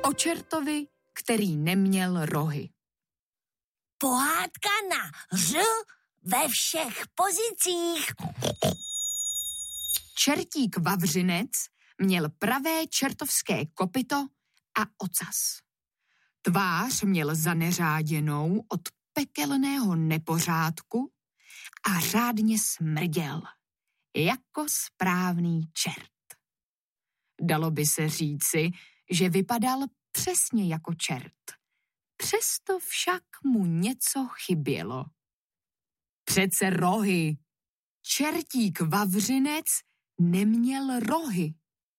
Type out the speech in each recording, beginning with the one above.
O čertovi, který neměl rohy. Pohádka na ř ve všech pozicích. Čertík Vavřinec měl pravé čertovské kopyto a ocas. Tvář měl zaneřáděnou od pekelného nepořádku a řádně smrděl, jako správný čert. Dalo by se říci, že vypadal přesně jako čert. Přesto však mu něco chybělo. Přece rohy. Čertík Vavřinec neměl rohy.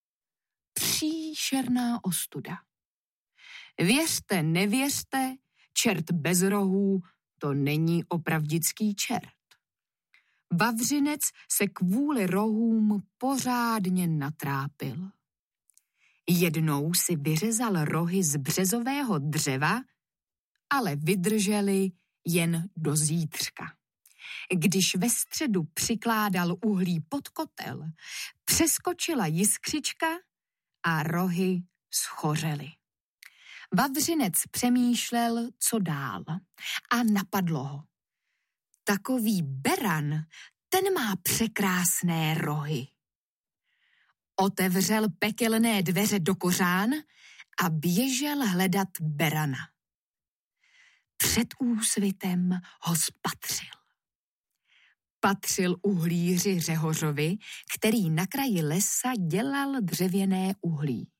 Příšerná ostuda. Věřte, nevěřte, čert bez rohů, to není opravdický čert. Vavřinec se kvůli rohům pořádně natrápil. Jednou si vyřezal rohy z březového dřeva, ale vydrželi jen do zítřka. Když ve středu přikládal uhlí pod kotel, přeskočila jiskřička a rohy schořely. Vavřinec přemýšlel, co dál, a napadlo ho. Takový beran, ten má překrásné rohy. Otevřel pekelné dveře do kořán a běžel hledat berana. Před úsvitem ho spatřil. Patřil uhlíři Řehořovi, který na kraji lesa dělal dřevěné uhlí.